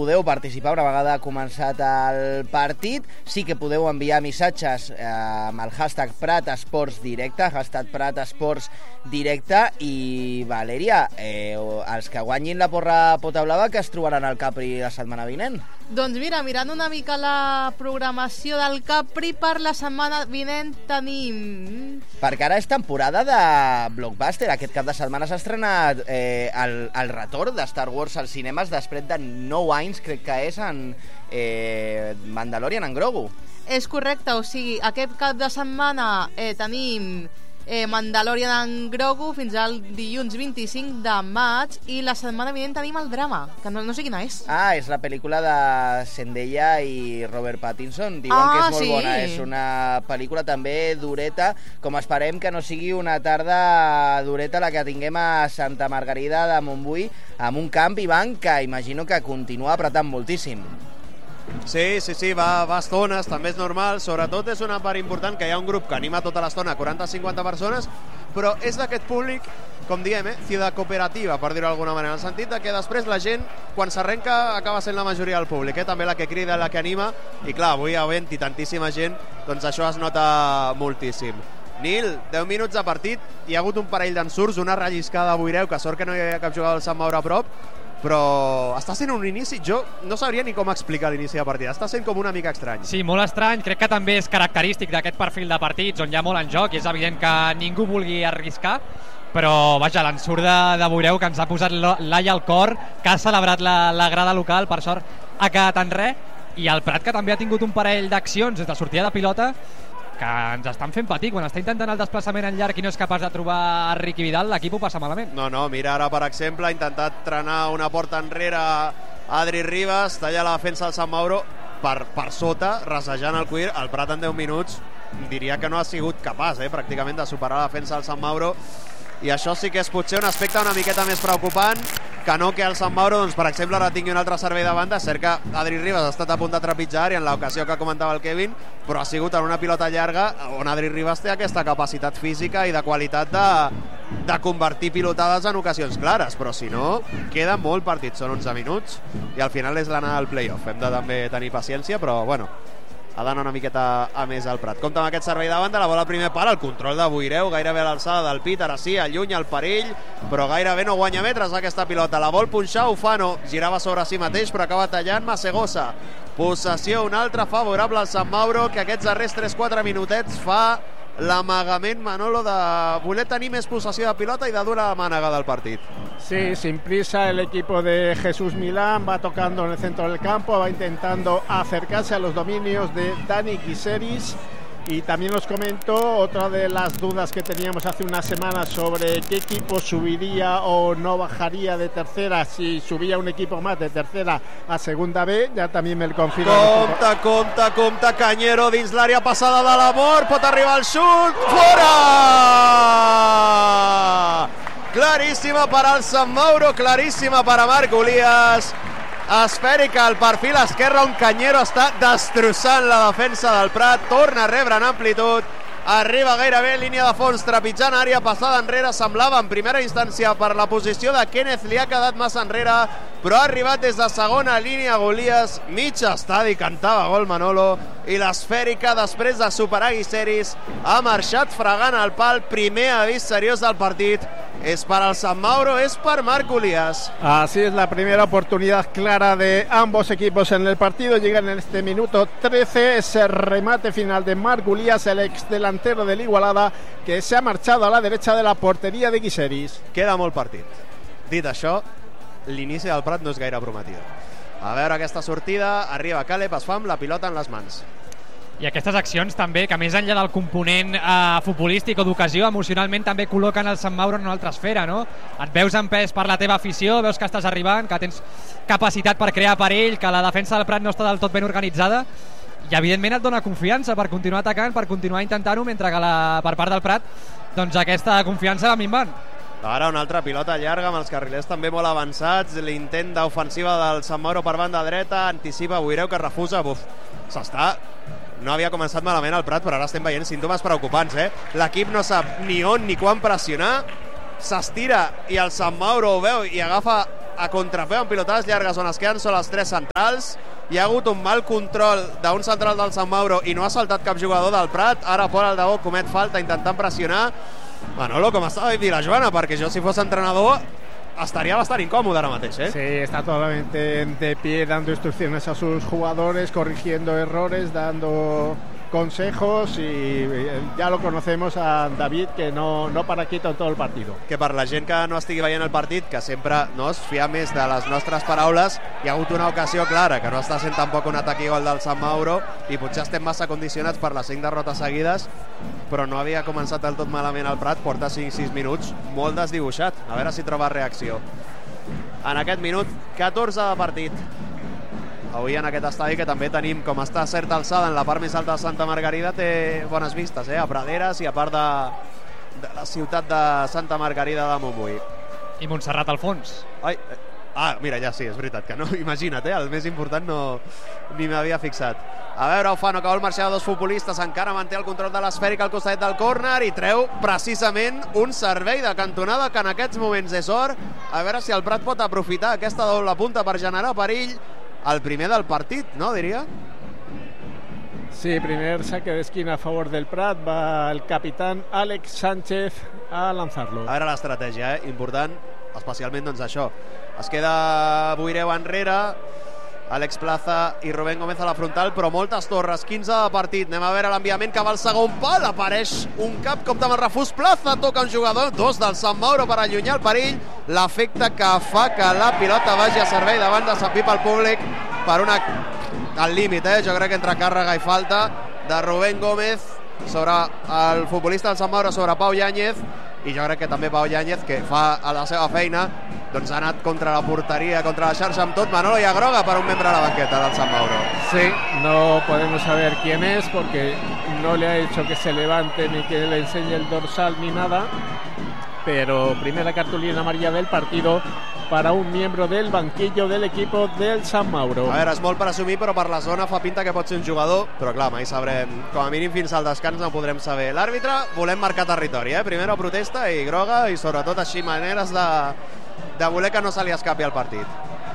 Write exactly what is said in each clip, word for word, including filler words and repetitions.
podeu participar una vegada ha començat el partit. Sí que podeu enviar missatges eh, amb el hashtag Prat Esports Directe, hashtag Prat Esports Directe. I, Valèria, eh, els que guanyin la porra pota blava, que es trobaran al Capri la setmana vinent? Doncs mira, mirant una mica la programació del Capri, per la setmana vinent tenim... Perquè ara és temporada de blockbuster. Aquest cap de setmana s'ha estrenat eh, el, el retorn de Star Wars als cinemes després de nou anys, crec que és, en eh, Mandalorian, en Grogu. És correcte, o sigui, aquest cap de setmana eh, tenim eh, Mandalorian en Grogu fins al dilluns vint-i-cinc de maig, i la setmana vinent tenim el drama, que no, no sé quina és. Ah, és la pel·lícula de Zendaya i Robert Pattinson. Diuen ah, que és molt sí. bona. És una pel·lícula també dureta, com esperem que no sigui una tarda dureta la que tinguem a Santa Margarida de Montbui, amb un camp, Ivan, que imagino que continua apretant moltíssim. Sí, sí, sí, va, va estones, també és normal. Sobretot és una part important que hi ha un grup que anima tota l'estona, quaranta a cinquanta persones, però és d'aquest públic, com diem, eh, ciudad cooperativa, per dir-ho d'alguna manera, en el sentit de que després la gent, quan s'arrenca, acaba sent la majoria del públic, eh? També la que crida, la que anima, i clar, avui havent-hi tantíssima gent, doncs això es nota moltíssim. Nil, deu minuts de partit, hi ha hagut un parell d'ensurts, una relliscada a Boireu, que sort que no hi havia cap jugador del Sant Maure a prop, però està sent un inici, jo no sabria ni com explicar l'inici de partit, està sent com una mica estrany. Sí, molt estrany, crec que també és característic d'aquest perfil de partits on hi ha molt en joc, i és evident que ningú vulgui arriscar, però vaja, l'ensurt de, de Boireu, que ens ha posat l'all al cor, que ha celebrat la, la grada local, per sort ha quedat en res, i el Prat, que també ha tingut un parell d'accions des de sortida de pilota, que ens estan fent patir. Quan està intentant el desplaçament en llarg i no és capaç de trobar Riqui Vidal, l'equip ho passa malament. No, no, mira ara, per exemple, ha intentat trenar una porta enrere Adri Ribas, talla la defensa del Sant Mauro per, per sota, rassejant el cuir. El Prat en deu minuts diria que no ha sigut capaç, eh, pràcticament, de superar la defensa del Sant Mauro, i això sí que és potser un aspecte una miqueta més preocupant, que no que el Sant Mauro, doncs, per exemple, ara tingui un altre servei de banda. És cert que Adri Ribas ha estat a punt de trepitjar i en l'ocasió que comentava el Kevin, però ha sigut en una pilota llarga on Adri Ribas té aquesta capacitat física i de qualitat de, de convertir pilotades en ocasions clares, però si no, queda molt partit, són onze minuts i al final és l'anada al playoff. Hem de també tenir paciència, però bueno, ha d'anar una miqueta a més al Prat. Compte amb aquest servei de banda, la bola al primer pal, el control de Boireu, gairebé a l'alçada del pit, ara sí, allunya el perill, però gairebé no guanya metres aquesta pilota. La vol punxar Ufano, girava sobre si mateix, però acaba tallant Masegosa. Possessió una altra favorable al Sant Mauro, que aquests darrers tres quatre minutets fa l'amagament, Manolo, de voler tenir més possessió de pilota i de dur la mànega del partit. Sí, sin prisa el equipo de Jesús Milán va tocando en el centro del campo, va intentando acercarse a los dominios de Dani Kiseris. Y también os comento otra de las dudas que teníamos hace una semana sobre qué equipo subiría o no bajaría de tercera, si subía un equipo más de tercera a segunda B, ja també me el confirma. Compte, compte, compte, Cañero dins l'àrea passada de l'Amor, pot arribar el xut, fora! Claríssima per al Sant Mauro, claríssima per a Marc Olias. Esfèrica al perfil esquerre, on Cañero està destrossant la defensa del Prat, torna a rebre en amplitud, arriba gairebé en línia de fons, trepitjant àrea, passada enrere, semblava en primera instància per la posició de Kenneth, li ha quedat massa enrere, però ha arribat des de segona línia Golias, mig estadi cantava gol Manolo, i l'esfèrica, després de superar Guiseris, ha marxat fregant al pal. Primer avís seriós del partit, es para el San Mauro, es para Marc Olias. Así es, la primera oportunidad clara de ambos equipos en el partido. Llegan en este minuto trece, ese remate final de Marc Olias, el ex delantero del Igualada, que se ha marchado a la derecha de la portería de Guiseris. Queda molt partit. Dit això, l'inici del Prat no és gaire prometedor. A veure aquesta sortida, arriba Caleb, es fa amb la pilota en les mans. I aquestes accions també, que més enllà del component eh, futbolístic o d'ocasió, emocionalment també col·loquen el Sant Mauro en una altra esfera, no? Et veus empès per la teva afició, veus que estàs arribant, que tens capacitat per crear perill, que la defensa del Prat no està del tot ben organitzada, i evidentment et dona confiança per continuar atacant, per continuar intentant-ho, mentre que la, per part del Prat, doncs aquesta confiança va minvant. Ara una altra pilota llarga amb els carrilers també molt avançats, l'intent d'ofensiva del Sant Mauro per banda dreta, anticipa Boireu, que refusa, buf, s'està... No havia començat malament el Prat, però ara estem veient símptomes preocupants, eh? L'equip no sap ni on ni quan pressionar, s'estira i el Sant Mauro ho veu i agafa a contrapeu amb pilotades llargues on es queden són els tres centrals. Hi ha hagut un mal control d'un central del Sant Mauro i no ha saltat cap jugador del Prat. Ara Pol Aldabó comet falta intentant pressionar. Manolo, com estava dit la Joana, perquè jo si fos entrenador estaría bastante incómodo ahora mateix, ¿eh? Sí, está totalmente de pie dando instrucciones a sus jugadores, corrigiendo errores, dando consejos y ya lo conocemos a David, que no, no para quieto en todo el partido. Que per la gent que no estigui veient el partit, que sempre no es fia més de les nostres paraules, hi ha hagut una ocasió clara, que no està sent tampoc un atac igual del Sant Mauro, i potser estem massa condicionats per les cinc derrotes seguides, però no havia començat del tot malament el Prat, porta cinc sis minuts, molt desdibuixat. A veure si troba reacció. En aquest minut, catorze de partit. Avui en aquest estadi, que també tenim, com està a certa alçada en la part més alta de Santa Margarida, té bones vistes, eh? A praderes i a part de, de la ciutat de Santa Margarida de Montbui. I Montserrat al fons. Ai, ah, mira, ja sí, és veritat, que no, imagina't, eh? El més important no, ni m'havia fixat. A veure, Ofano, que vol marxar dos futbolistes, encara manté el control de l'esfèrica al costat del córner i treu precisament un servei de cantonada que en aquests moments és or. A veure si el Prat pot aprofitar aquesta doble punta per generar perill. El primer del partit, no, diria? Sí, primer saque de esquina a favor del Prat, va el capitán Alex Sánchez a lanzarlo. A veure l'estratègia, eh? Important, especialment doncs això. Es queda Buireu enrere, Àlex Plaza i Rubén Gómez a la frontal, però moltes torres, quinze de partit. Anem a veure l'enviament que va al segon pal, apareix un cap, compta amb el refús, Plaza toca un jugador, dos del Sant Mauro per allunyar el perill, l'efecte que fa que la pilota vagi a servei davant de Sant Pip al públic per una... al límit, eh? Jo crec que entre càrrega i falta de Rubén Gómez sobre el futbolista del Sant Mauro, sobre Pau Yáñez, i jo crec que també Pau Yáñez, que fa la seva feina, doncs ha anat contra la porteria, contra la xarxa amb tot. Manolo, hi ha groga per un membre de la banqueta del Sant Mauro. Sí, no podemos saber quién es porque no le ha hecho que se levante ni que le enseñe el dorsal ni nada, pero primera cartulina amarilla del partido para un miembro del banquillo del equipo del Sant Mauro. A veure, és molt per assumir, però per la zona fa pinta que pot ser un jugador, però clar, mai sabrem, com a mínim fins al descans no podrem saber. L'àrbitre, volem marcar territori, eh? Primera protesta i groga, i sobretot així maneres de, de voler que no se li escapi el partit.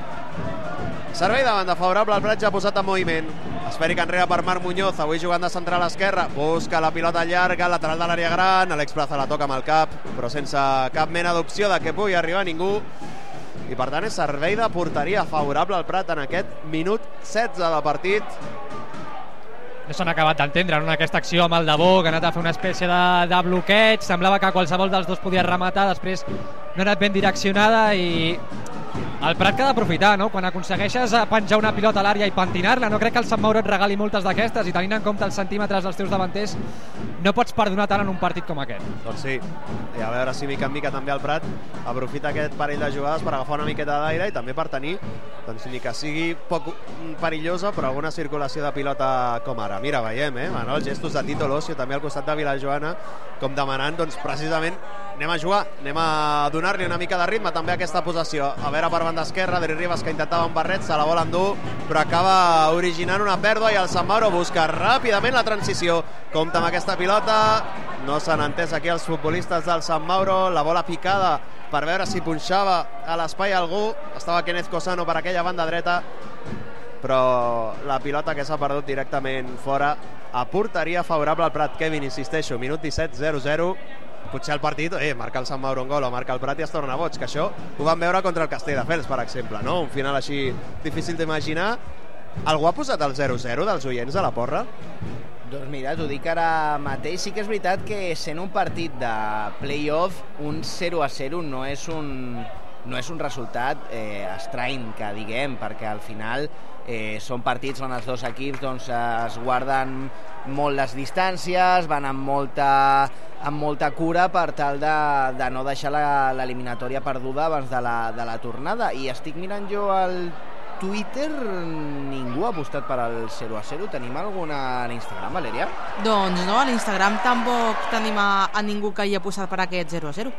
Servei de banda favorable, el Prat ja ha posat en moviment. Esfèrica enrere per Marc Muñoz, avui jugant de central a l'esquerra, busca la pilota llarga, lateral de l'àrea gran, Àlex Plaza la toca amb el cap, però sense cap mena d'opció de que pugui arribar ningú, i per tant és servei de porteria favorable al Prat en aquest minut setze de partit. No s'han acabat d'entendre en aquesta acció amb el Dabó, que ha anat a fer una espècie de, de bloqueig, semblava que qualsevol dels dos podia rematar, després no ha anat ben direccionada, i el Prat que ha d'aprofitar, no? Quan aconsegueixes penjar una pilota a l'àrea i pentinar-la, no crec que el Sant Mauro et regali moltes d'aquestes, i tenint en compte els centímetres dels teus davanters no pots perdonar tant en un partit com aquest. Doncs sí, i a veure si mica en mica també el Prat aprofita aquest parell de jugades per agafar una miqueta d'aire i també per tenir, doncs ni que sigui poc perillosa, però alguna circulació de pilota com ara. Mira, veiem, eh, Manol, gestos de Tito Losio també al costat de Vilajoana, com demanant, doncs precisament, anem a jugar, anem a donar-li una mica de ritme també a aquesta possessió. A veure per banda esquerra, Adri Ribas, que intentava un barret, se la vol endur, però acaba originant una pèrdua, i el Sant Mauro busca ràpidament la transició. Compta amb aquesta pilota, no s'han entès aquí els futbolistes del Sant Mauro, la bola picada per veure si punxava a l'espai algú, estava Kenneth Cosano per aquella banda dreta, però la pilota que s'ha perdut directament fora, a porteria favorable al Prat. Kevin, insisteixo, minut disset, zero zero. Potser el partit, eh, marca el Sant Mauro un gol o marca el Prat i es torna boig, que això ho vam veure contra el Castelldefels, per exemple, no? Un final així difícil d'imaginar. Algú ha posat el zero zero dels oients a la porra? Doncs mira, t'ho dic ara mateix. Sí que és veritat que sent un partit de play-off, un zero a zero no és un, no és un resultat eh, estrany, que diguem, perquè al final eh, són partits on els dos equips doncs, es guarden molt les distàncies, van amb molta, amb molta cura per tal de, de no deixar l'eliminatòria perduda abans de la, de la tornada. I estic mirant jo al Twitter, ningú ha apostat per al zero a zero. Tenim alguna a l'Instagram, Valèria? Doncs no, a l'Instagram tampoc tenim a, a ningú que hi ha posat per aquest zero a zero.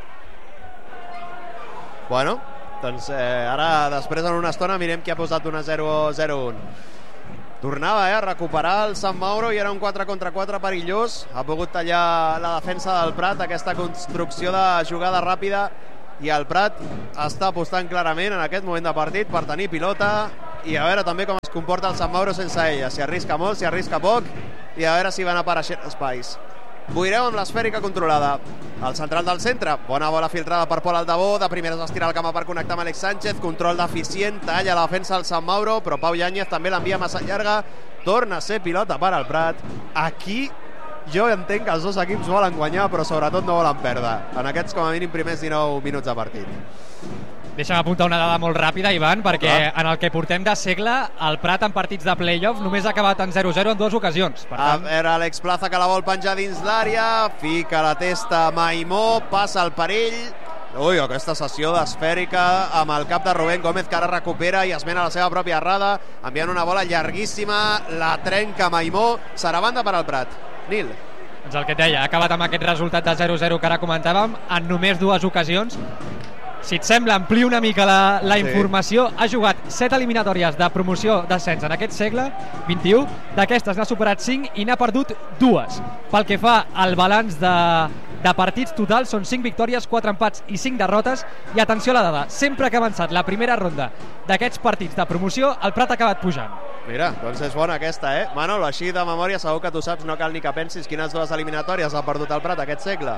Bueno, doncs eh, ara després en una estona mirem qui ha posat una zero zero un. Tornava eh, a recuperar el Sant Mauro i era un quatre contra quatre perillós. Ha pogut tallar la defensa del Prat, aquesta construcció de jugada ràpida i el Prat està apostant clarament en aquest moment de partit per tenir pilota i a veure també com es comporta el Sant Mauro sense ella, si arrisca molt, si arrisca poc i a veure si van apareixent espais. Boireu amb l'esfèrica controlada. El central del centre, bona bola filtrada per Pol Aldabó, de primeres es tira al camp per connectar amb Alex Sánchez, control deficient, talla la defensa del Sant Mauro, però Pau Yáñez també l'envia massa llarga, torna a ser pilota per al Prat. Aquí jo entenc que els dos equips volen guanyar, però sobretot no volen perdre, en aquests com a mínim primers dinou minuts de partit. Deixa'm apuntar una dada molt ràpida, Ivan, perquè Clar. en el que portem de segle, el Prat en partits de play-off només ha acabat en zero zero en dues ocasions. Per A tant, veure, Àlex Plaza que la vol penjar dins l'àrea, fica la testa a Maimó, passa el perill. Ui, aquesta sessió d'esfèrica amb el cap de Rubén Gómez, que ara recupera i esmena la seva pròpia errada, enviant una bola llarguíssima, la trenca Maimó, serà banda per al Prat. Nil. és el que et deia, ha acabat amb aquest resultat de zero zero que ara comentàvem, en només dues ocasions. Si et sembla, amplio una mica la, la Sí. informació. Ha jugat set eliminatòries de promoció d'ascens en aquest segle, vint-i-u. D'aquestes n'ha superat cinc i n'ha perdut dues. Pel que fa al balanç de, de partits totals, són cinc victòries, quatre empats i cinc derrotes. I atenció a la dada, sempre que ha avançat la primera ronda d'aquests partits de promoció, el Prat ha acabat pujant. Mira, doncs és bona aquesta, eh? Manolo, així de memòria segur que tu saps, no cal ni que pensis quines dues eliminatòries ha perdut el Prat aquest segle.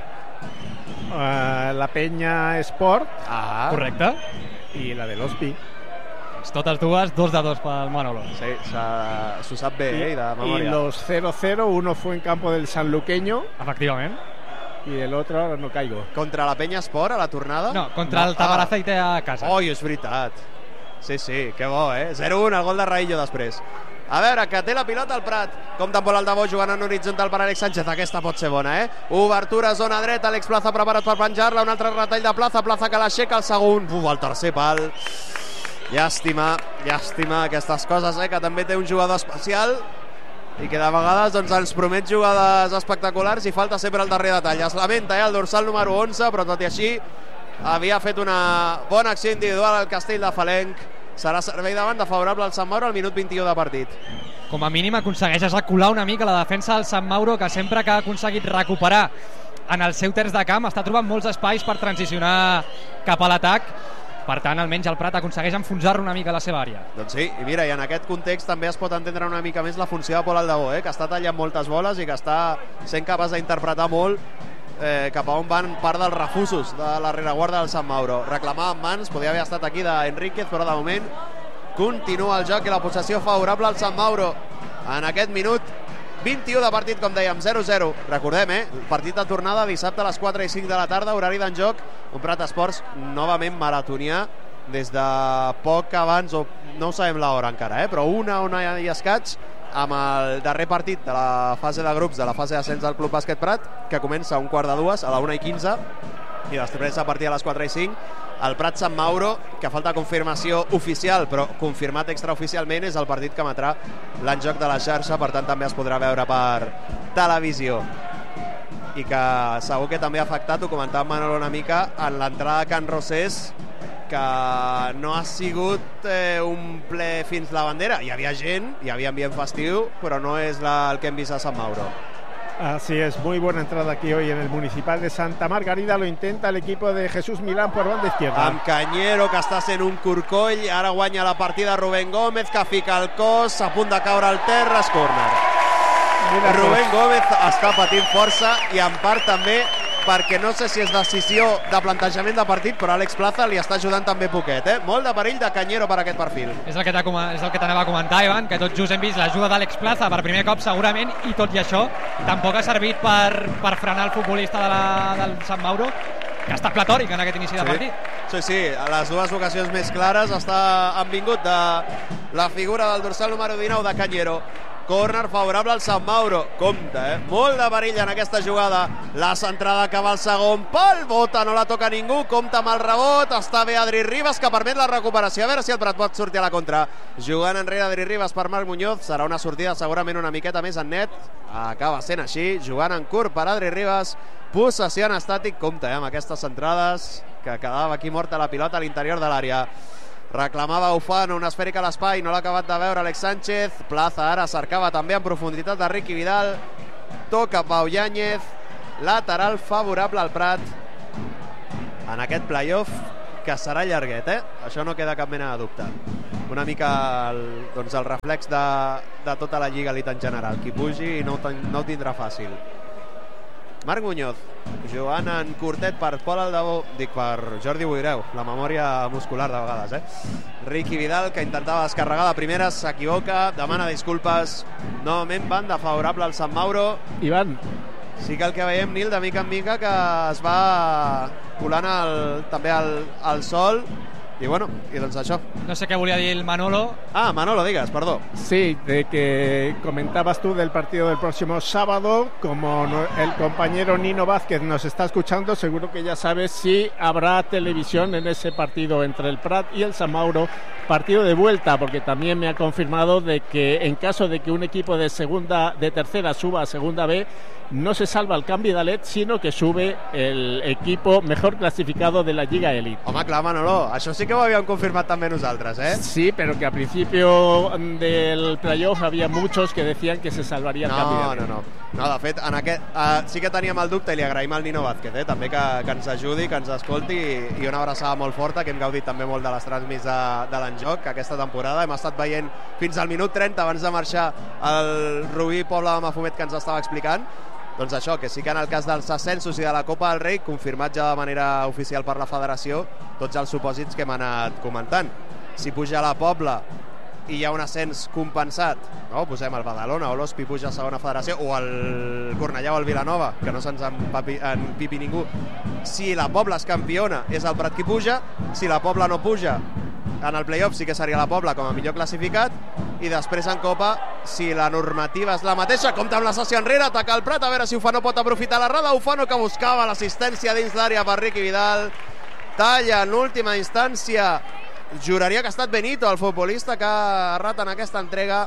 Uh, la Peña Sport Ah, Correcte? y la de los Pi. Doncs totes dues, dos de dos pel Manolo. Sí, s'ha- s'ho sap bé, eh, de Y memòria. los cero cero, uno fue en campo del Sanluqueño Efectivament. y el otro ahora no caigo. Contra la Penya Esport a la tornada? No, contra el Tabarazza i té a casa. Oi, és veritat. Sí, sí, que bo, eh? zero un, el gol de Raillo després. A veure, que té la pilota al Prat. Compta amb Pol Aldabó jugant en horitzontal per Alex Sánchez. Aquesta pot ser bona, eh? Obertura, zona dreta, Alex Plaza preparat per penjar-la. Un altre retall de Plaza, Plaza que l'aixeca el segon. Uf, el tercer pal. Llàstima, llàstima aquestes coses, eh? Que també té un jugador especial i que de vegades doncs, ens promet jugades espectaculars i falta sempre el darrer detall. Es lamenta, eh? El dorsal número onze, però tot i així havia fet una bona acció individual al Castell de Falenc. Serà servei de banda favorable al Sant Mauro al minut vint-i-u de partit. Com a mínim aconsegueix acular una mica la defensa del Sant Mauro, que sempre que ha aconseguit recuperar en el seu terç de camp està trobant molts espais per transicionar cap a l'atac. Per tant, almenys el Prat aconsegueix enfonsar-lo una mica a la seva àrea. Doncs sí, i mira, i en aquest context també es pot entendre una mica més la funció de Pol Aldabó, eh? Que està tallant moltes boles i que està sent capaç d'interpretar molt eh, cap a on van part dels refusos de la rereguarda del Sant Mauro. Reclamava amb mans, podia haver estat aquí d'Enríquez, però de moment continua el joc i la possessió favorable al Sant Mauro en aquest minut vint-i-u de partit, com dèiem, zero zero. Recordem, eh? El partit de tornada dissabte a les quatre i cinc de la tarda, horari d'en joc, un Prat Esports novament maratonià des de poc abans, o no ho sabem l'hora encara, eh? Però una, una i escaig, amb el darrer partit de la fase de grups, de la fase d'ascens del Club Bàsquet Prat, que comença a un quart de dues, a la una i quinze, i després a partir de les quatre i cinc, el Prat Sant Mauro, que falta confirmació oficial, però confirmat extraoficialment, és el partit que emetrà l'enjoc de la xarxa, per tant també es podrà veure per televisió. I que segur que també ha afectat, ho comentava Manolo una mica, en l'entrada de Can Rosés, que no ha sigut eh, un ple fins la bandera. Hi havia gent, hi havia ambient festiu, però no és la, el que hem vist a Sant Mauro. Así es, muy buena entrada aquí hoy en el Municipal de Santa Margarida. Lo intenta el equipo de Jesús Milán por banda izquierda. Amb Cañero, que està sent un corcoll, ara guanya la partida Rubén Gómez, que fica el cos, a punt de caure al terra, és córner. Mira, Rubén Gómez està patint força i en part també perquè no sé si és decisió de plantejament de partit, però Àlex Plaza li està ajudant també poquet, eh? Molt de perill de Cañero per aquest perfil. És el que t'ha com- és el que t'anava a comentar, Ivan, que tot just hem vist l'ajuda d'Àlex Plaza per primer cop segurament, i tot i això tampoc ha servit per, per frenar el futbolista de la, del Sant Mauro, que està platòric en aquest inici de partit. Sí, sí, a les dues ocasions més clares està han vingut de la figura del dorsal número dinou de Cañero. Córner favorable al Sant Mauro. Compte, eh? Molt de perill en aquesta jugada. La centrada que va al segon pal. Bota, no la toca ningú. Compte amb el rebot. Està bé Adri Ribas, que permet la recuperació. A veure si el Prat pot sortir a la contra. Jugant enrere Adri Ribas per Marc Muñoz. Serà una sortida segurament una miqueta més en net. Acaba sent així. Jugant en curt per Adri Ribas. Possessió en estàtic. Compte, eh? Amb aquestes centrades, que quedava aquí morta la pilota a l'interior de l'àrea. Reclamava Ufano, una esfèrica a l'espai, no l'ha acabat de veure Alex Sánchez. Plaza ara cercava també en profunditat de Ricky Vidal. Toca Pau Yáñez, lateral favorable al Prat. en aquest playoff, que serà llarguet, eh? Això no queda cap mena de dubte. Una mica el, doncs el reflex de, de tota la Lliga Elite en general. Qui pugi no, no ho tindrà fàcil. Marc Muñoz, jugant en curtet per Pol Aldabó, dic per Jordi Buireu, la memòria muscular de vegades, eh? Riqui Vidal, que intentava descarregar de primera, s'equivoca, demana disculpes. Novament banda favorable al Sant Mauro. Ivan. Sí que el que veiem, Nil, de mica en mica, que es va colant el, també al, al sol. I bueno, i doncs això. No sé qué volia dir el Manolo. Ah, Manolo, digas, perdón. Sí, de que comentabas tú del partido del próximo sábado, como no, el compañero Nino Vázquez nos está escuchando, seguro que ya sabes si habrá televisión en ese partido entre el Prat y el Sant Mauro, partido de vuelta, porque también me ha confirmado de que en caso de que un equipo de segunda, de tercera suba a segunda B, no se salva el canvi de L E D, sino que sube el equipo mejor clasificado de la Lliga Elite. Home, clar, Manolo, això sí que ho havíem confirmat també nosaltres, eh? Sí, pero que a principio del playoff había muchos que decían que se salvaría el no, canvi de L E D. No, no, no. De fet, en aquest, uh, sí que teníem el dubte i li agraïm al Nino Vázquez, eh? També que, que ens ajudi, que ens escolti i, i una abraçada molt forta, que hem gaudit també molt de les transmis de, de l'enjoc aquesta temporada. Hem estat veient fins al minut trenta abans de marxar el Rubí Pobla de Mafumet que ens estava explicant. Doncs això, que sí que en el cas dels ascensos i de la Copa del Rei, confirmat ja de manera oficial per la federació, tots els supòsits que hem anat comentant. Si puja la Pobla i hi ha un ascens compensat, no? Posem el Badalona o l'Ospi puja a segona federació, o el Cornellà o el Vilanova, que no se'ns empapi, empipi ningú. Si la Pobla és campiona, és el Prat qui puja. Si la Pobla no puja, en el playoff sí que seria la Pobla com a millor classificat, i després en Copa, si la normativa és la mateixa, compta amb la sessió enrere, ataca el Prat, a veure si Ufano pot aprofitar l'errada. Ufano, que buscava l'assistència dins l'àrea per Riqui Vidal, talla en última instància. Juraria que ha estat Benito, el futbolista que ha errat en aquesta entrega,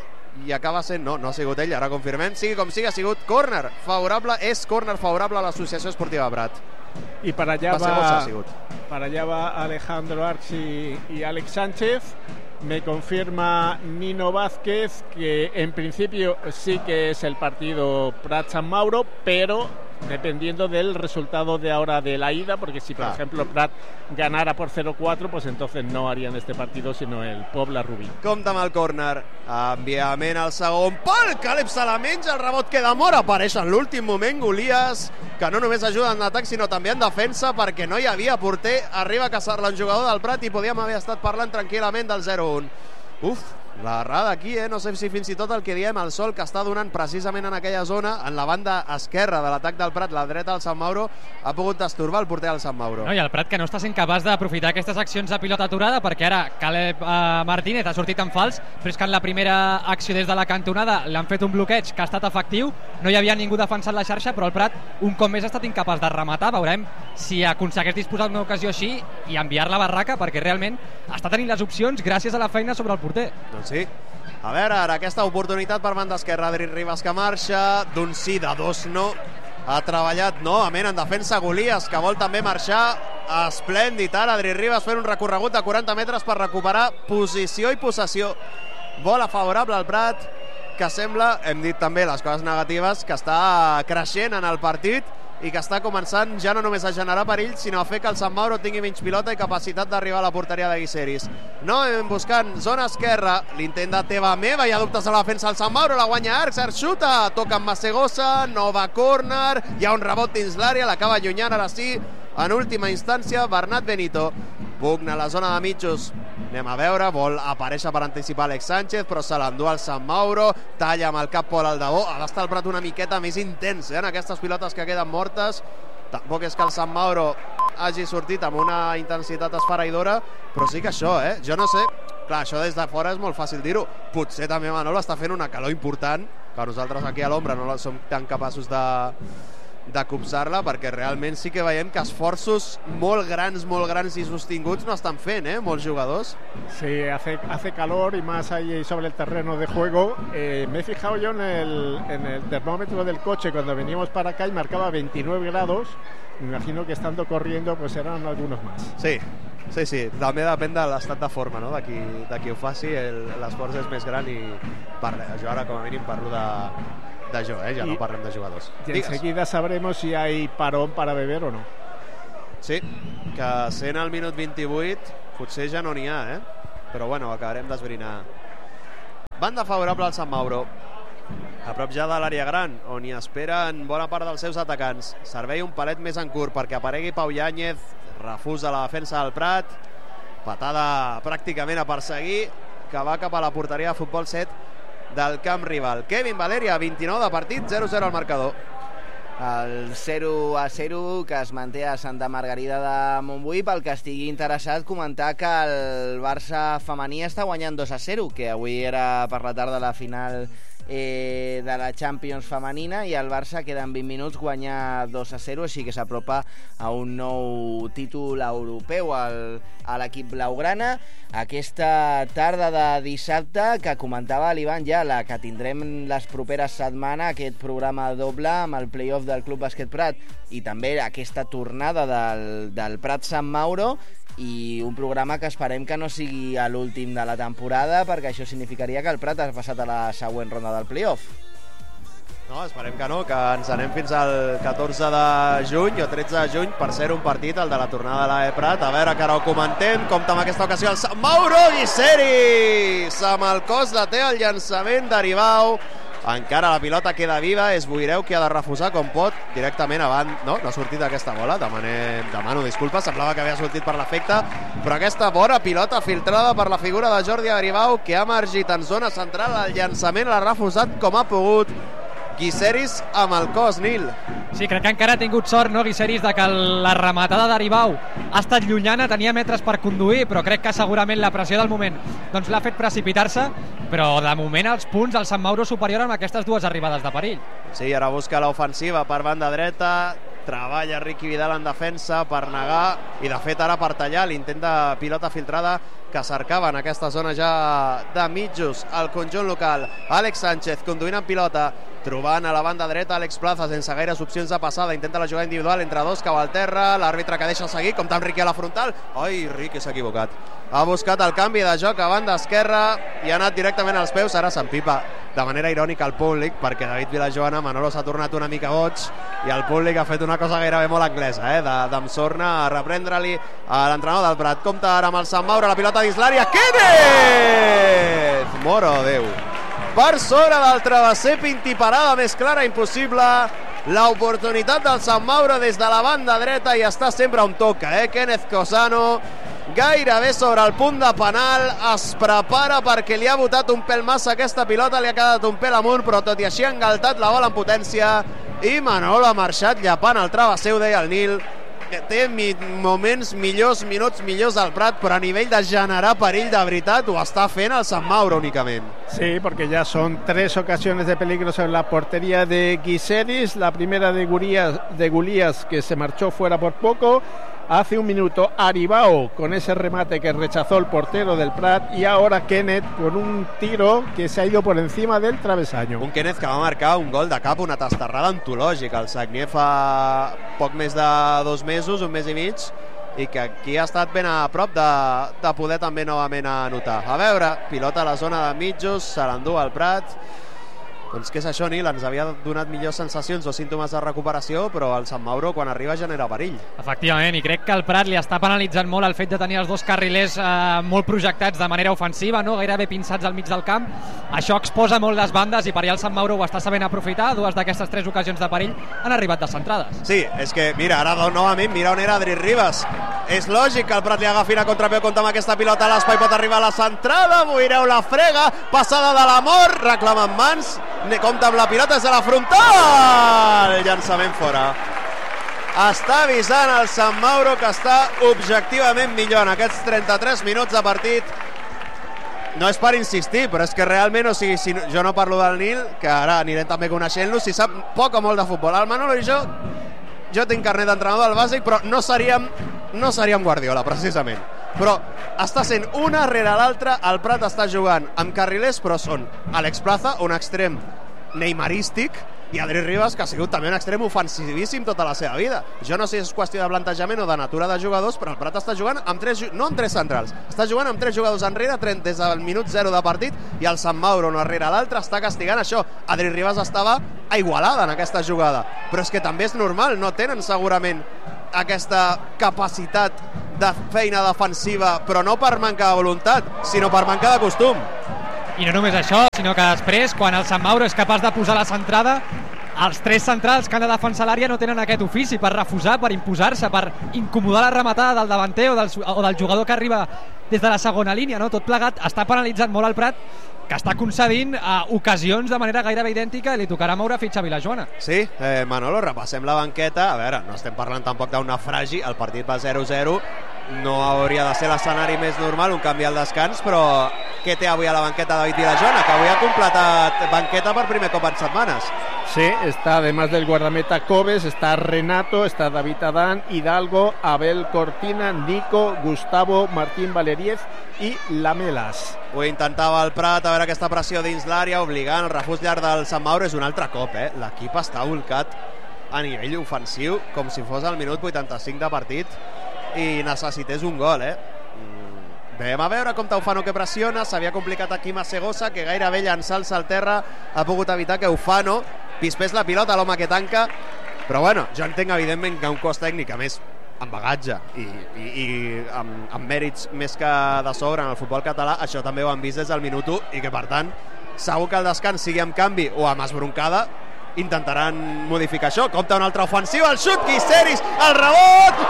i acaba sent, no, no ha sigut ell, ara confirmem, sigui com sigui, ha sigut córner favorable, és córner favorable a l'Associació Esportiva Prat. Y para allá va, va, va para allá va Alejandro Archi y Alex Sánchez. Me confirma Nino Vázquez que en principio sí que es el partido Prat-Sant Mauro, pero dependiendo del resultado de ahora de la ida, porque si por Clar. ejemplo Prat ganara por cero cuatro, pues entonces no harían este partido sino el Pobla Rubí. Compte amb el córner, enviament al segon pal, Caleb se la menja, el rebot queda mort, apareix en l'últim moment Golias, que no només ajuda en atac sinó també en defensa, perquè no hi havia porter, arriba a caçar-la un jugador del Prat i podíem haver estat parlant tranquil·lament del zero un. Uf, la errada aquí, eh? No sé si fins i tot el que diem, el sol que està donant precisament en aquella zona, en la banda esquerra de l'atac del Prat, la dreta del Sant Mauro, ha pogut estorbar el porter del Sant Mauro. No, i el Prat que no està sent capaç d'aprofitar aquestes accions de pilota aturada, perquè ara Caleb eh, Martínez ha sortit en fals, però és que en la primera acció des de la cantonada l'han fet un bloqueig que ha estat efectiu, no hi havia ningú defensant la xarxa, però el Prat un cop més ha estat incapaç de rematar. Veurem si aconsegueix disposar d'una ocasió així i enviar-la a barraca, perquè realment està tenint les opcions gràcies a la feina sobre el porter. Doncs sí. A veure, ara aquesta oportunitat per banda esquerra, Adri Ribas que marxa, d'un sí, de dos no. Ha treballat novament en defensa Golias, que vol també marxar. Esplèndid ara Adri Ribas fent un recorregut de quaranta metres per recuperar posició i possessió. Bola favorable al Prat, que sembla, hem dit també les coses negatives, que està creixent en el partit i que està començant ja no només a generar perill, sinó a fer que el Sant Mauro tingui menys pilota i capacitat d'arribar a la porteria de Guiseris. No, hem buscant zona esquerra, l'intent de Teva Meva, hi ha dubtes a la defensa del Sant Mauro, la guanya Arcs, Arcs xuta, toca amb Massegosa, nova córner, hi ha un rebot dins l'àrea, l'acaba allunyant ara sí, en última instància, Bernat Benito. Pugna a la zona de mitjos, anem a veure, vol aparèixer per anticipar Alex Sánchez, però se l'endú al Sant Mauro, talla amb el cap Pol Aldabó, ha d'estar el Prat una miqueta més intens, eh, en aquestes pilotes que queden mortes. Tampoc és que el Sant Mauro hagi sortit amb una intensitat esfereïdora, però sí que això, eh, jo no sé, clar, això des de fora és molt fàcil dir-ho, potser també Manolo està fent una calor important, que nosaltres aquí a l'ombra no som tan capaços de de copsar-la, perquè realment sí que veiem que esforços molt grans, molt grans i sostinguts no estan fent, eh, molts jugadors. Sí, hace, hace calor y más ahí sobre el terreno de juego. Eh, me he fijado yo en el, en el termómetro del coche cuando veníamos para acá y marcaba veintinueve grados. Me imagino que estando corriendo pues serán algunos más. Sí, sí, sí. També depèn de l'estat de forma, no? de, qui, de qui ho faci, l'esforç és més gran i parla. Jo ara com a mínim parlo de de jo, eh? Ja y, no parlem de jugadors. Y enseguida sabremos si hay parón para beber o no. Sí, que sent el minut vint-i-vuit potser ja no n'hi ha, eh? Però bueno, acabarem d'esbrinar. Banda favorable al Sant Mauro, a prop ja de l'àrea gran, on hi esperen bona part dels seus atacants. Servei un palet més en curt perquè aparegui Pau Yáñez, refusa la defensa del Prat, patada pràcticament a perseguir, que va cap a la porteria de futbol set del camp rival. Kevin Valeria, vint-i-nou de partit, zero a zero al marcador. El zero a zero que es manté a Santa Margarida de Montbui. Pel que estigui interessat, comentar que el Barça femení està guanyant dos a zero, que avui era per la tarda la final eh, de la Champions femenina, i el Barça queda en vint minuts guanyar dos a zero, així que s'apropa a un nou títol europeu al, a l'equip blaugrana. Aquesta tarda de dissabte, que comentava l'Ivan ja, la que tindrem les properes setmanes, aquest programa doble amb el play-off del Club Bàsquet Prat i també aquesta tornada del, del Prat Sant Mauro, i un programa que esperem que no sigui a l'últim de la temporada, perquè això significaria que el Prat ha passat a la següent ronda del play-off. No, esperem que no, que ens anem fins al catorze de juny o tretze de juny per ser un partit, el de la tornada de l'A E Prat. A veure, que ara ho comentem, compta amb aquesta ocasió el Sant Mauro. Guiseris amb el cos de té el llançament d'Aribau. Encara la pilota queda viva, és Boireu qui ha de refusar com pot directament avant. No, no ha sortit aquesta bola, demanem, demano disculpes, semblava que havia sortit per l'efecte, però aquesta bona pilota filtrada per la figura de Jordi Aribau, que ha emergit en zona central, el llançament l'ha refusat com ha pogut Guiseris amb el cos, Nil. Sí, crec que encara ha tingut sort, no, Guiseris, de que la rematada d'Aribau ha estat llunyana, tenia metres per conduir, però crec que segurament la pressió del moment doncs l'ha fet precipitar-se, però de moment els punts del Sant Mauro superior amb aquestes dues arribades de perill. Sí, ara busca l'ofensiva per banda dreta, treballa Riqui Vidal en defensa per negar, i de fet ara per tallar l'intent de pilota filtrada que cercava en aquesta zona ja de mitjos el conjunt local. Àlex Sánchez conduint en pilota, trobant a la banda dreta Àlex Plaza sense gaires opcions de passada, intenta la jugada individual entre dos, cau al terra, l'àrbitre que deixa seguir, compta amb Riqui a la frontal. Ai, Riqui s'ha equivocat, ha buscat el canvi de joc a banda esquerra i ha anat directament als peus. Ara s'empipa de manera irònica al públic, perquè David Vilajoana, Manolo s'ha tornat una mica boig i el públic ha fet una cosa gairebé molt anglesa, eh? d'Emsorna a reprendre-li a l'entrenador del Prat. Compta ara amb el Sant Mauro, la pilota dins l'àrea, Kenneth! Moro Déu! Per sobre del travesser, pintiparada més clara impossible, l'oportunitat del Sant Mauro des de la banda dreta, i està sempre on toca, eh? Kenneth Cosano, gairebé sobre el punt de penal, es prepara perquè li ha botat un pèl massa aquesta pilota, li ha quedat un pèl amunt, però tot i així ha engaltat la bola en potència, i Manolo ha marxat llapant el travesser, ho deia el Nil, que té mi moments millors, minuts millors al Prat, però a nivell de generar perill de veritat ho està fent el Sant Mauro únicament. Sí, porque ya son tres ocasiones de peligro en la portería de Guiseris. La primera de Gulías, de Gulías, que se marchó fuera por poco. Hace un minuto Aribao con ese remate que rechazó el portero del Prat, y ahora Kenneth con un tiro que se ha ido por encima del travesaño. Un Kenneth que va marcar un gol de cap, una tastarrada antològica al Sagnier fa poc més de dos mesos, un mes i mig, i que aquí ha estat ben a prop de, de poder també novament anotar. A veure, pilota a la zona de mitjos, se l'endú al Prat. Doncs què és això, Nil? Ens havia donat millors sensacions o símptomes de recuperació, però el Sant Mauro quan arriba genera perill. Efectivament, i crec que el Prat li està penalitzant molt el fet de tenir els dos carrilers eh, molt projectats de manera ofensiva, no? Gairebé pinçats al mig del camp. Això exposa molt les bandes i per allà el Sant Mauro ho està sabent aprofitar. Dues d'aquestes tres ocasions de perill han arribat descentrades. Sí, és que, mira, ara novament, mira on era Adri Ribas. És lògic que el Prat li agafin a contrapeu, compta amb aquesta pilota a l'espai, pot arribar a la centrada, Boireu la frega, passada de l'amor, reclama en mans, compta amb la pilota des de la frontal, llançament fora. Està avisant el Sant Mauro que està objectivament millor en aquests trenta-tres minuts de partit. No és per insistir, però és que realment, o sigui, si jo no parlo del Nil, que ara anirem també coneixent-lo, si sap poc o molt de futbol. El Manolo i jo, jo tinc carnet d'entrenador del bàsic, però no seríem, no seríem Guardiola, precisament. Però està sent una rere l'altra, el Prat està jugant amb carrilers, però són Àlex Plaza, un extrem neymarístic, i Adri Ribas, que ha sigut també un extrem ofensivíssim tota la seva vida. Jo no sé si és qüestió de plantejament o de natura de jugadors, però el Prat està jugant amb tres, no amb tres centrals, està jugant amb tres jugadors enrere des del minut zero de partit, i el Sant Mauro, un darrere l'altre, està castigant això. Adri Ribas estava a Igualada en aquesta jugada, però és que també és normal, no tenen segurament aquesta capacitat de feina defensiva, però no per manca de voluntat, sinó per manca de costum. I no només això, sinó que després, quan el Sant Mauro és capaç de posar la centrada, els tres centrals que han de defensar l'àrea no tenen aquest ofici per refusar, per imposar-se, per incomodar la rematada del davanter o del, o del jugador que arriba des de la segona línia, no? Tot plegat està penalitzant molt el Prat, que està concedint uh, ocasions de manera gairebé idèntica i li tocarà moure fitxa a Vilajoana. Sí, eh, Manolo, repassem la banqueta. A veure, no estem parlant tampoc d'un naufragi, el partit va zero zero, no hauria de ser l'escenari més normal, un canvi al descans, però què té avui a la banqueta David Vilajoana, que avui ha completat banqueta per primer cop en setmanes? Sí, está además del guardameta Cobes, está Renato, está David Adán, Hidalgo, Abel Cortina, Nico, Gustavo, Martín Valeriez i Lamelas. Ho intentava el Prat, a veure aquesta pressió dins l'àrea, obligant el refús llarg del Sant Mauro. És un altre cop, eh? L'equip està volcat a nivell ofensiu, com si fos el minut vuitanta-cinc de partit i necessités un gol, eh? Vam a veure com Taufano que pressiona, s'havia complicat aquí Masegosa, que gairebé llançant-se al terra ha pogut evitar que Ufano pispés la pilota, l'home que tanca, però bueno, jo entenc evidentment que un cos tècnic, a més amb bagatge i, i, i amb, amb mèrits més que de sobre en el futbol català, això també ho han vist des del minut u i que per tant segur que el descans sigui amb canvi o amb esbroncada intentaran modificar això. Compta una altra ofensiva, el xut, Guiseris, el rebot,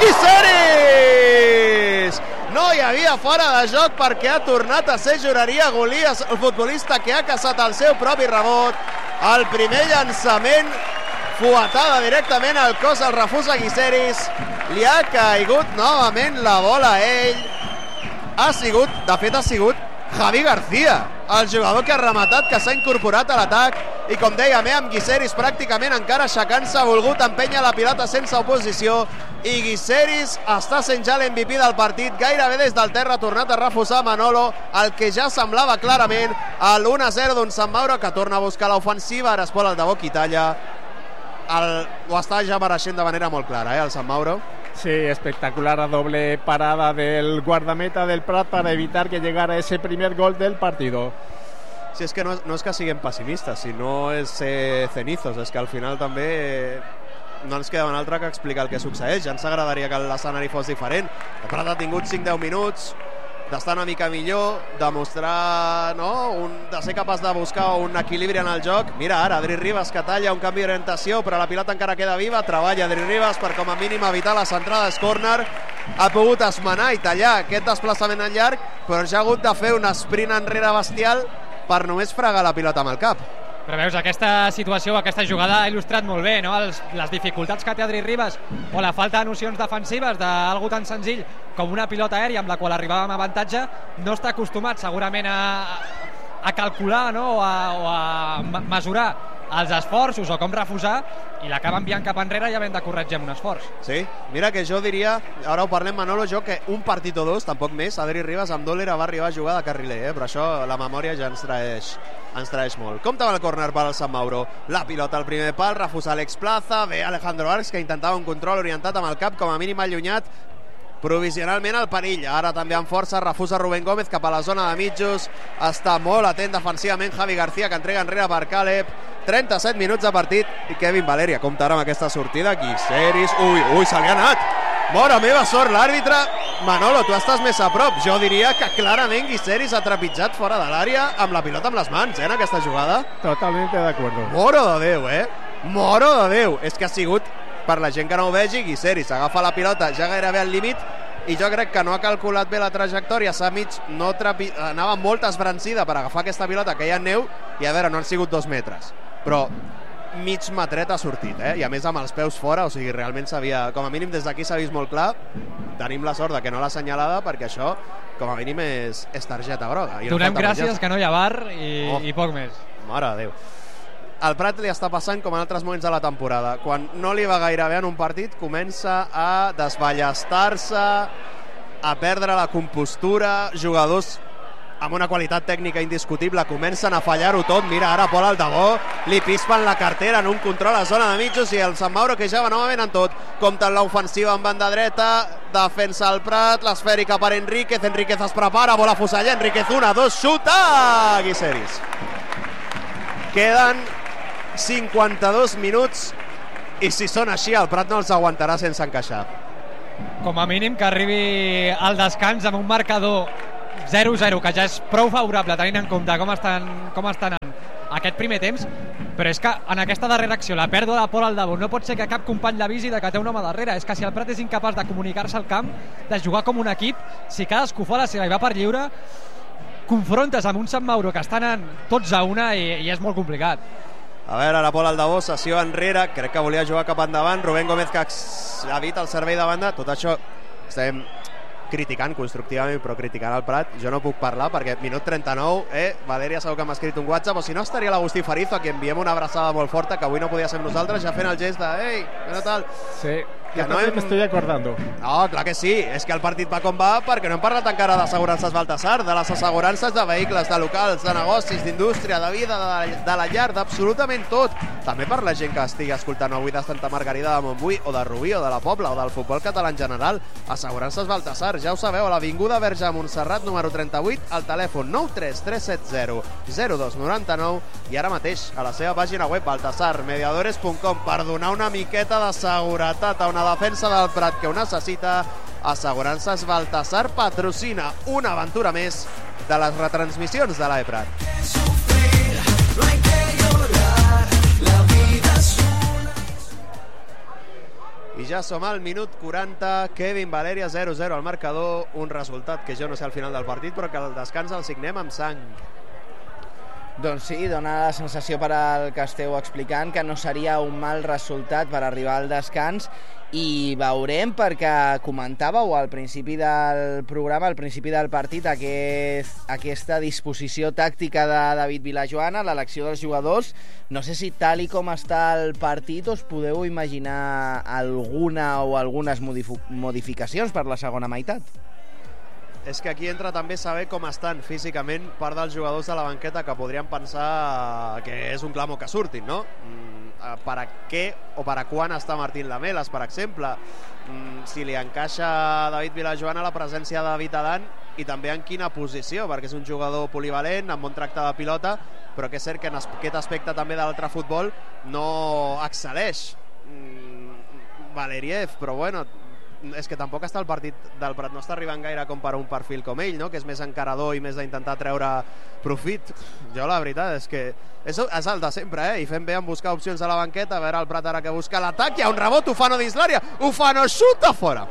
Guiseris! No hi havia fora de joc perquè ha tornat a ser Juraria Golias, el futbolista que ha caçat el seu propi rebot. El primer llançament, fuetada directament al cos, el refusa Guiseris, li ha caigut novament la bola a ell. Ha sigut, de fet ha sigut Javi García, el jugador que ha rematat, que s'ha incorporat a l'atac, i com dèiem, eh, amb Guiseris pràcticament encara aixecant-se, ha volgut empènyer la pilota sense oposició, i Guiseris està sent ja l'M V P del partit, gairebé des del terra, ha tornat a refusar Manolo, el que ja semblava clarament l'u a zero d'un Sant Mauro, que torna a buscar l'ofensiva, ara es vol el de boc i talla, el, ho està ja mereixent de manera molt clara, eh, el Sant Mauro. Sí, espectacular la doble parada del guardameta del Prat para evitar que llegara ese primer gol del partido. Si és que no, no és que siguem pessimistes, si no és ser cenizos, és que al final també eh, no ens queda un altre que explicar el que succeeix. Ja ens agradaria que l'escenari fos diferent. El Prat ha tingut cinc a deu minuts d'estar una mica millor, de mostrar, no? un, de ser capaç de buscar un equilibri en el joc. Mira ara, Adri Ribas que talla un canvi d'orientació, però la pilota encara queda viva, treballa Adri Ribas per com a mínim evitar la centrada és córner, ha pogut esmenar i tallar aquest desplaçament en llarg, però ja ha hagut de fer un sprint enrere bestial per només fregar la pilota amb el cap. Però veus, aquesta situació, aquesta jugada ha il·lustrat molt bé, no? Els, les dificultats que té Adri Ribas o la falta de nocions defensives d'algú tan senzill com una pilota aèria amb la qual arribava amb avantatge. No està acostumat segurament a, a calcular, no? o, a, o a mesurar els esforços o com refusar, i l'acaba enviant cap enrere i havent de corregir amb un esforç. Sí, mira que jo diria, ara ho parlem Manolo, jo que un partit o dos, tampoc més, Adri Ribas amb Dòlera va arribar a jugar de carriler, eh? Però això la memòria ja ens traeix, ens traeix molt. Comptava el córner per al Sant Mauro, la pilota al primer pal, refusa Alex Plaza, ve Alejandro Arcs que intentava un control orientat amb el cap, com a mínim allunyat provisionalment al perill, ara també amb força refusa Rubén Gómez cap a la zona de mitjos, està molt atent defensivament Javi García, que entrega enrere per Caleb. Trenta-set minuts de partit i Kevin Valeria compta ara amb aquesta sortida. Guiseris, ui, ui, se li ha anat, mora meva, sort l'àrbitre. Manolo, tu estàs més a prop, jo diria que clarament Guiseris ha trepitjat fora de l'àrea amb la pilota amb les mans, eh, en aquesta jugada. Totalmente de acuerdo. Moro de Déu, eh, moro de Déu, és que ha sigut, per la gent que no ho vegi, Guiseris agafa la pilota ja gairebé al límit i jo crec que no ha calculat bé la trajectòria, s'ha mig, no trapi... anava molt esbrancida per agafar aquesta pilota que hi ha neu, i a veure, no han sigut dos metres, però mig metret ha sortit, eh? I a més amb els peus fora, o sigui, realment s'havia, com a mínim des d'aquí s'ha vist molt clar. Tenim la sort de que no l'ha assenyalada, perquè això com a mínim és, és targeta groga. I donem no gràcies ja... que no hi ha bar i, oh. i poc més. Mare de Déu. Al Prat li està passant com en altres moments de la temporada. Quan no li va gaire bé en un partit, comença a desballestar-se, a perdre la compostura, jugadors amb una qualitat tècnica indiscutible comencen a fallar-ho tot. Mira ara Pol Aldabó, li pispen la cartera en un control a zona de mitjos, i el Sant Mauro que ja va novament en tot. Compta en l'ofensiva en banda dreta, defensa el Prat, l'esfèrica per Enríquez, Enríquez es prepara, bola fusalla, Enríquez una, dos, xuta! Guiseris. Queden cinquanta-dos minuts i si són així el Prat no els aguantarà sense encaixar. com a mínim que arribi al descans amb un marcador zero zero, que ja és prou favorable tenint en compte com estan, com estan aquest primer temps, però és que en aquesta darrera acció, la pèrdua de Pol Aldabo, no pot ser que cap company l'avisi de que té un home darrere. És que si el Prat és incapaç de comunicar-se al camp, de jugar com un equip, si cadascú fa la seva i va per lliure, confrontes amb un Sant Mauro que estan en tots a una i, i és molt complicat. A veure, ara Pol Aldabo, sessió enrere, crec que volia jugar cap endavant, Rubén Gómez que evita el servei de banda, tot això estem criticant constructivament, però criticant el Prat jo no puc parlar perquè minut trenta-nou, eh, Valeria segur que m'ha escrit un WhatsApp, o si no estaria l'Agustí Farizo, a qui enviem una abraçada molt forta, que avui no podia ser amb nosaltres, ja fent el gest de ei, no tal. Sí, que jo no també hem... m'estic acordando. No, clar que sí, és que el partit va com va perquè no hem parlat encara d'assegurances Baltasar, de les assegurances de vehicles, de locals, de negocis, d'indústria, de vida, de, de la llar, d'absolutament tot. També per la gent que estigui escoltant avui de Santa Margarida de Montbui, o de Rubí, o de la Pobla, o del futbol català en general. Assegurances Baltasar, ja ho sabeu, a l'Avinguda Verge a Montserrat, número trenta-vuit, al telèfon nou tres tres set zero zero dos nou nou i ara mateix a la seva pàgina web baltasar mediadores punt com per donar una miqueta de seguretat a una defensa del Prat que ho necessita. Assegurances Baltasar patrocina una aventura més de les retransmissions de l'A E Prat. I ja som al minut quaranta, Kevin Valeria zero zero al marcador, un resultat que jo no sé al final del partit, però que al descans el signem amb sang. Doncs sí, dona la sensació per al que esteu explicant que no seria un mal resultat per arribar al descans, i veurem, perquè comentàveu al principi del programa, al principi del partit, aquest, aquesta disposició tàctica de David Vilajoana, l'elecció dels jugadors. No sé si tal i com està el partit us podeu imaginar alguna o algunes modificacions per la segona meitat. És que aquí entra també saber com estan físicament part dels jugadors de la banqueta que podrien pensar que és un clamo que surtin, no? Per a què o per a quan està Martín Lamelas, per exemple. Si li encaixa a David Vilajoana la presència de David Adán i també en quina posició, perquè és un jugador polivalent, amb bon tracte de pilota, però que és cert que en aquest aspecte també de l'altre futbol no excel·leix Valeriev, però bueno, és que tampoc està el partit del Prat, no està arribant gaire com per un perfil com ell, no? Que és més encarador i més d'intentar treure profit. Jo la veritat és que és, és el de sempre, eh? I fem bé en buscar opcions a la banqueta, a veure el Prat ara que busca l'atac, hi ha un rebot, Ufano dins l'àrea, Ufano xuta fora.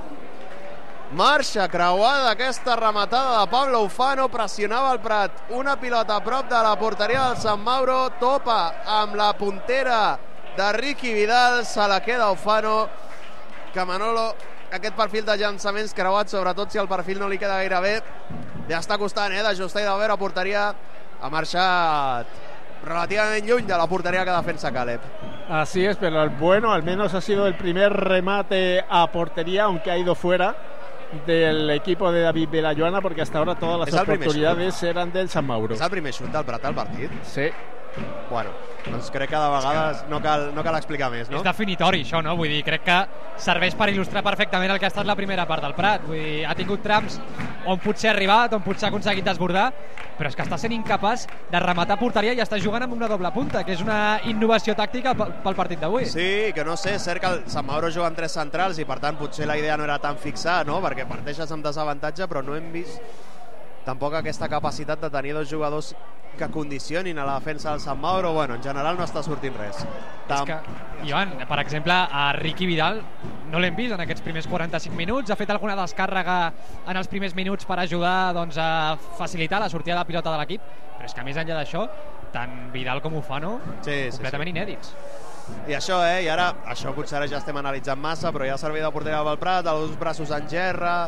Marxa creuada aquesta rematada de Pablo Ufano, pressionava el Prat, una pilota a prop de la porteria del Sant Mauro, topa amb la puntera de Ricky Vidal, se la queda Ufano, que Manolo aquest perfil de llançaments creuats, sobretot si el perfil no li queda gaire bé, ja està costant, eh, d'ajustar i de veure porteria. Ha marxat relativament lluny de la porteria que defensa Caleb. Así es, pero el bueno al menos ha sido el primer remate a portería, aunque ha ido fuera del equipo de David Vilajoana, porque hasta ahora todas las oportunidades eran del Sant Mauro. És el primer xut del Prat al partit? Sí. Bueno, doncs crec que de vegades no cal, no cal explicar més, no? És definitori això, no? Vull dir, crec que serveix per il·lustrar perfectament el que ha estat la primera part del Prat. Vull dir, ha tingut trams on potser ha arribat, on potser ha aconseguit desbordar, però és que està sent incapaç de rematar porteria i està jugant amb una doble punta, que és una innovació tàctica pel partit d'avui. Sí, que no sé, és cert que el Sant Mauro juga amb tres centrals i per tant potser la idea no era tan fixar, no? Perquè parteixes amb desavantatge, però no hem vist tampoc aquesta capacitat de tenir dos jugadors que condicionin a la defensa del Sant Mauro. Bueno, en general no està sortint res. Tam... És que, Joan, per exemple, a Ricky Vidal no l'hem vist en aquests primers quaranta-cinc minuts, ha fet alguna descàrrega en els primers minuts per ajudar, doncs, a facilitar la sortida de la pilota de l'equip, però és que més enllà d'això, tant Vidal com Ufano, sí, completament sí, sí. inèdits. I això, eh, i ara, això potser ara ja estem analitzant massa, però ja ha servit de porteria del Prat, els braços en gerra...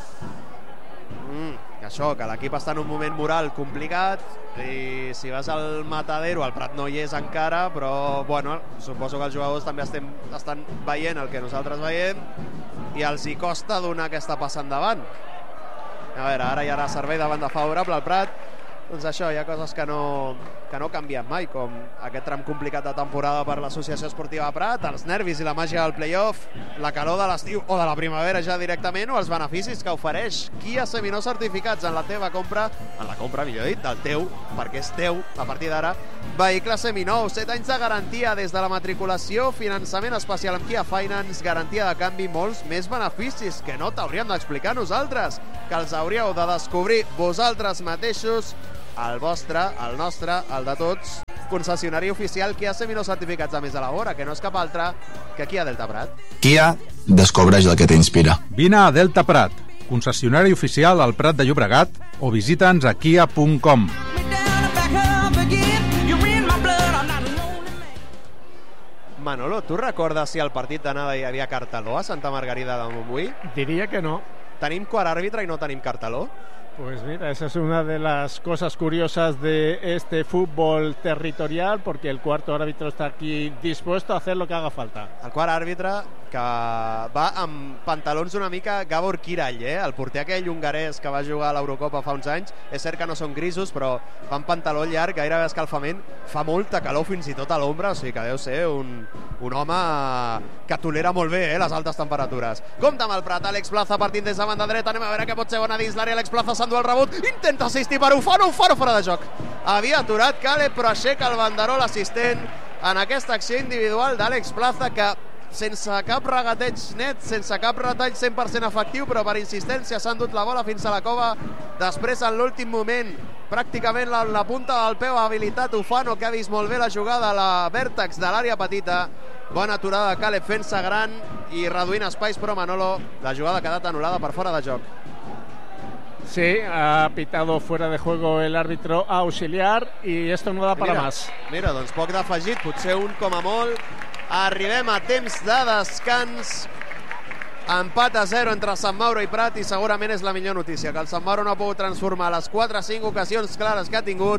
Mm, això, que l'equip està en un moment moral complicat i si vas al matadero el Prat no hi és encara, però bueno, suposo que els jugadors també estem, estan veient el que nosaltres veiem i els hi costa donar aquesta passa endavant. A veure, ara hi ha servei de banda favorable al Prat, doncs això, hi ha coses que no, que no canvien mai, com aquest tram complicat de temporada per l'Associació Esportiva Prat, els nervis i la màgia del play-off, la calor de l'estiu o de la primavera ja directament, o els beneficis que ofereix Kia Seminou certificats en la teva compra, en la compra, millor dit, del teu, perquè és teu, a partir d'ara, vehicle seminou, set anys de garantia des de la matriculació, finançament especial amb Kia Finance, garantia de canvi, molts més beneficis que no t'hauríem d'explicar nosaltres, que els hauríeu de descobrir vosaltres mateixos, el vostre, el nostre, el de tots, concessionari oficial Kia Seminou certificats a més de la hora, que no és cap altre que Kia Delta Prat. Kia, descobreix el que t'inspira. Vine a Delta Prat, concessionari oficial al Prat de Llobregat, o visita'ns a kia punt com. Manolo, tu recordes si al partit d'anada hi havia carteló a Santa Margarida de Montbui? Diría que no. Tenim quart àrbitre i no tenim carteló? Pues mira, esa es una de las cosas curiosas de este fútbol territorial, porque el cuarto árbitro está aquí dispuesto a hacer lo que haga falta. El quart àrbitre que va amb pantalons una mica Gabor Kirall, eh? El porter aquell hongarès que va jugar a l'Eurocopa fa uns anys. És cert que no són grisos, però fa un pantaló llarg, gairebé escalfament, fa molta calor fins i tot a l'ombra, o sigui que deu ser un, un home que tolera molt bé eh, les altes temperatures. Compte amb el Prat, Àlex Plaza partint des de banda dreta, anem a veure què pot ser bona dins l'àrea, Àlex Plaza s'endú el rebot, intenta assistir per Ufano, Ufano fora de joc. Havia aturat Caleb, però aixeca el banderol assistent en aquesta acció individual d'Àlex Plaza, que sense cap regateig net, sense cap retall cent per cent efectiu, però per insistència s'ha endut la bola fins a la cova. Després, en l'últim moment, pràcticament la, la punta del peu ha habilitat Ufano, que ha vist molt bé la jugada a la vèrtex de l'àrea petita. Bona aturada de Caleb fent-se gran i reduint espais, però Manolo, la jugada ha quedat anul·lada per fora de joc. Sí, ha pitado fuera de juego el árbitro auxiliar y esto no da para mira, más. Mira, doncs poc d'afegit, potser un com a molt. Arribem a temps de descans. Empat a zero entre Sant Mauro i Prat, i segurament és la millor notícia, que el Sant Mauro no ha pogut transformar les quatre cinc ocasions clares que ha tingut.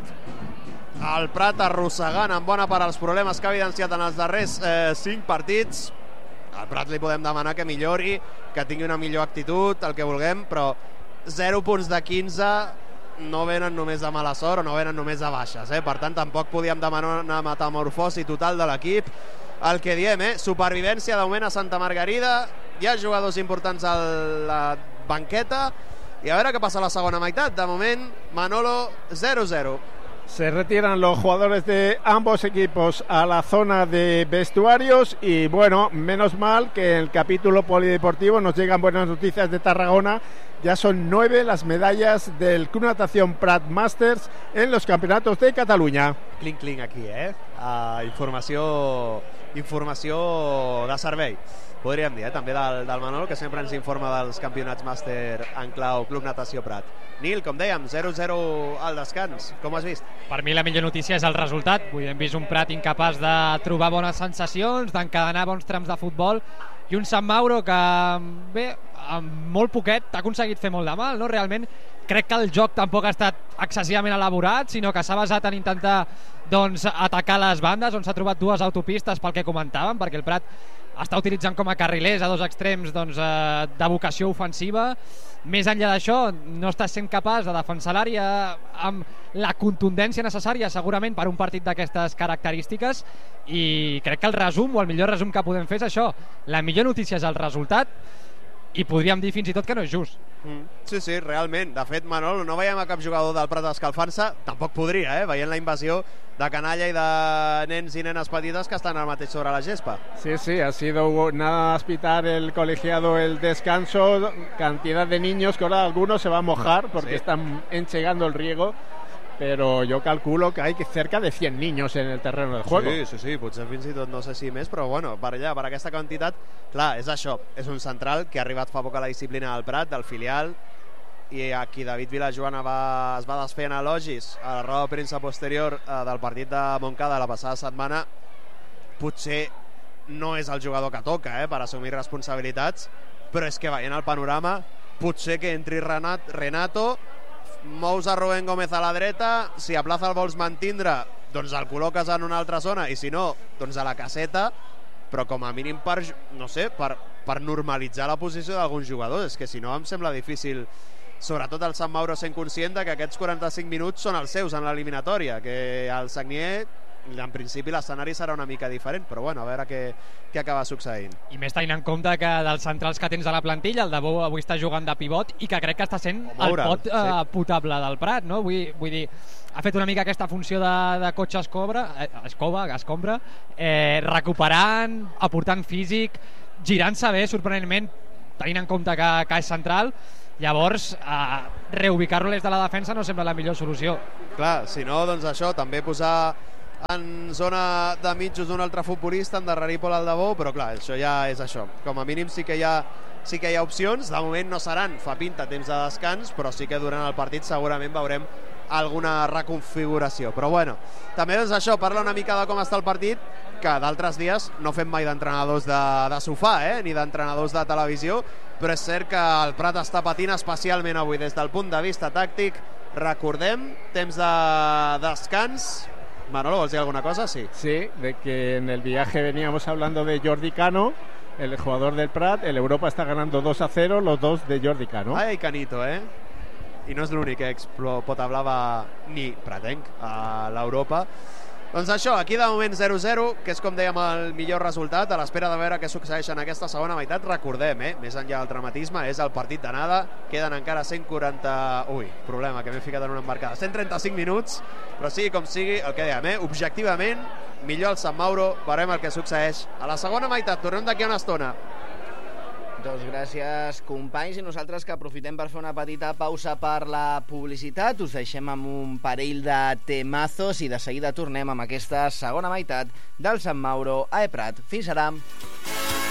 El Prat arrossegant en bona part els problemes que ha evidenciat en els darrers eh, cinc partits. Al Prat li podem demanar que millori, que tingui una millor actitud, el que vulguem, però zero punts de quinze no venen només de mala sort o no venen només de baixes, eh? Per tant tampoc podíem demanar una metamorfosi total de l'equip. El que diem, eh? Supervivència de moment a Santa Margarida, hi ha jugadors importants a la banqueta i a veure què passa a la segona meitat. De moment, Manolo, zero zero. Se retiran los jugadores de ambos equipos a la zona de vestuarios y bueno, menos mal que en el capítulo polideportivo nos llegan buenas noticias de Tarragona. Ya son nueve las medallas del Club Natación Prat Masters en los campeonatos de Catalunya. Clink, clink aquí, eh? Uh, informació, informació de servei, podríem dir, eh? També del, del Manolo, que sempre ens informa dels campionats màster en clau Club Natació Prat. Nil, com dèiem, zero zero al descans. Com ho has vist? Per mi la millor notícia és el resultat. Vull dir, hem vist un Prat incapaç de trobar bones sensacions, d'encadenar bons trams de futbol, i un Sant Mauro que, bé, amb molt poquet ha aconseguit fer molt de mal, no? Realment crec que el joc tampoc ha estat excessivament elaborat, sinó que s'ha basat en intentar doncs, atacar les bandes, on s'ha trobat dues autopistes pel que comentàvem, perquè el Prat està utilitzant com a carrilers a dos extrems doncs, eh, de vocació ofensiva. Més enllà d'això, no està sent capaç de defensar l'àrea amb la contundència necessària segurament per un partit d'aquestes característiques, i crec que el resum, o el millor resum que podem fer és això. La millor notícia és el resultat, i podríem dir fins i tot que no és just. Mm. Sí, sí, realment. De fet, Manolo, no veiem a cap jugador del Prat escalfant-se, tampoc podria, eh? Veient la invasió de canalla i de nens i nenes petites que estan al mateix sobre la gespa. Sí, sí, ha sido nada más pitar el colegiado el descanso, cantidad de niños que ahora algunos se va a mojar porque sí, están enchegando el riego, pero yo calculo que hay cerca de cien niños en el terreno del juego. Sí, sí, sí, potser fins i tot no sé si més, però bueno, per allà, per aquesta quantitat, clar, és això, és un central que ha arribat fa poc a la disciplina del Prat, del filial, i aquí David Vilajoana va, es va desfer en elogis a la roda de premsa posterior eh, del partit de Montcada la passada setmana. Potser no és el jugador que toca eh, per assumir responsabilitats, però és que veient el panorama, potser que entri Renat, Renato, mous a Rubén Gómez a la dreta, si a Plaza el vols mantindre, doncs el col·loques en una altra zona, i si no, doncs a la caseta, però com a mínim per, no sé, per, per normalitzar la posició d'alguns jugadors. És que si no em sembla difícil sobretot el Sant Mauro sent conscient de que aquests quaranta-cinc minuts són els seus en l'eliminatòria, que el Sagnier en principi l'escenari serà una mica diferent, però bueno, a veure què, què acaba succeint. I més tenint en compte que dels centrals que tens a la plantilla, el Debou avui està jugant de pivot i que crec que està sent el pot eh, sí. potable del Prat, no? Vull, vull dir, ha fet una mica aquesta funció de, de cotxe escobra, eh, escova, escombra, eh, recuperant, aportant físic, girant-se bé, sorprenentment, tenint en compte que, que és central. Llavors, eh, reubicar-lo des de la defensa no sembla la millor solució. Clar, si no, doncs això, també posar en zona de mitjos d'un altre futbolista, endarrerir Pol Aldebou, però clar, això ja és això. Com a mínim sí que hi ha, sí que hi ha opcions, de moment no seran, fa pinta, temps de descans, però sí que durant el partit segurament veurem alguna reconfiguració. Però bueno, també doncs això, parla una mica de com està el partit, que d'altres dies no fem mai d'entrenadors de, de sofà, eh? ni d'entrenadors de televisió, però és cert que el Prat està patint especialment avui des del punt de vista tàctic. Recordem, temps de descans. Manolo, ¿vols dir alguna cosa? Sí. Sí, de que en el viaje veníamos hablando de Jordi Cano, el jugador del Prat. El Europa está ganando dos a cero, los dos de Jordi Cano. Ai, Canito, eh? I no és l'únic ex pot hablava ni pratenc a l'Europa. Doncs això, aquí de moment zero zero, que és com dèiem el millor resultat, a l'espera de veure què succeeix en aquesta segona meitat. Recordem, eh, més enllà del dramatisme, és el partit d'anada, queden encara cent quaranta... Ui, problema, que m'he ficat en una embarcada. cent trenta-cinc minuts, però sigui com sigui, el que dèiem, eh, objectivament, millor el Sant Mauro, veurem el que succeeix a la segona meitat. Tornem d'aquí a una estona. Doncs gràcies, companys, i nosaltres que aprofitem per fer una petita pausa per la publicitat. Us deixem amb un parell de temazos i de seguida tornem amb aquesta segona meitat del Sant Mauro a E Prat. Fins ara!